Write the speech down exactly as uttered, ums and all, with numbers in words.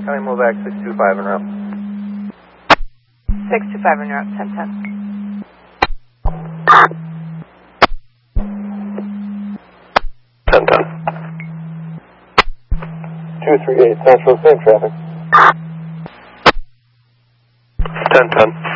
County Movac six two five en route. six two five en route, ten ten. ten ten. two three eight Central, same traffic. ten ten.